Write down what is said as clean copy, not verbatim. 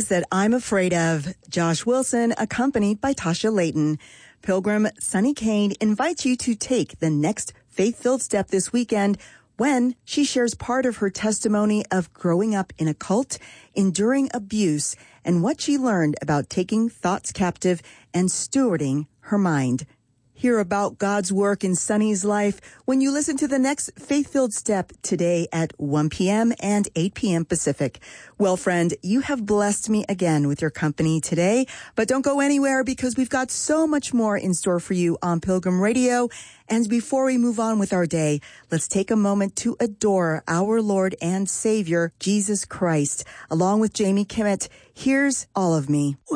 Things That I'm Afraid Of. Josh Wilson, accompanied by Tasha Layton. Pilgrim Sunny Kane invites you to take the next faith-filled step this weekend when she shares part of her testimony of growing up in a cult, enduring abuse, and what she learned about taking thoughts captive and stewarding her mind. Hear about God's work in Sunny's life when you listen to the next Faith-Filled Step today at 1 p.m. and 8 p.m. Pacific. Well, friend, you have blessed me again with your company today, but don't go anywhere because we've got so much more in store for you on Pilgrim Radio. And before we move on with our day, let's take a moment to adore our Lord and Savior, Jesus Christ. Along with Jamie Kimmett, here's All of Me.